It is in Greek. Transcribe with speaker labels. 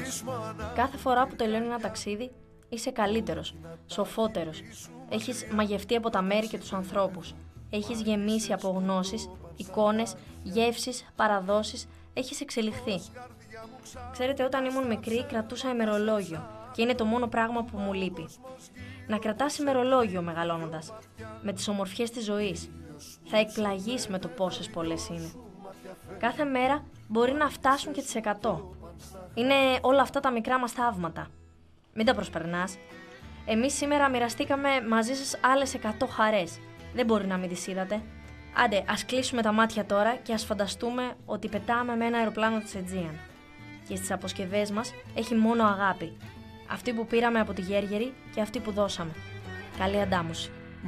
Speaker 1: Κάθε φορά που τελειώνει ένα ταξίδι, είσαι καλύτερος, σοφότερος. Έχεις μαγευτεί από τα μέρη και τους ανθρώπους. Έχεις γεμίσει από γνώσεις, εικόνες, γεύσεις, παραδόσεις. Έχεις εξελιχθεί. Ξέρετε, όταν ήμουν μικρή κρατούσα ημερολόγιο και είναι το μόνο πράγμα που μου λείπει. Να κρατάς ημερολόγιο μεγαλώνοντας, με τις ομορφιές της ζωής. Θα εκπλαγείς με το πόσες πολλές είναι. Κάθε μέρα μπορεί να φτάσουν και τις 100. Είναι όλα αυτά τα μικρά μας θαύματα. Μην τα προσπερνάς. Εμείς σήμερα μοιραστήκαμε μαζί σας άλλες 100 χαρές. Δεν μπορεί να μην τις είδατε. Άντε, ας κλείσουμε τα μάτια τώρα και ας φανταστούμε ότι πετάμε με ένα αεροπλάνο της Aegean. Και στις αποσκευές μας έχει μόνο αγάπη. Αυτή που πήραμε από τη Γέργερη και αυτή που δώσαμε. Καλή αντάμωση.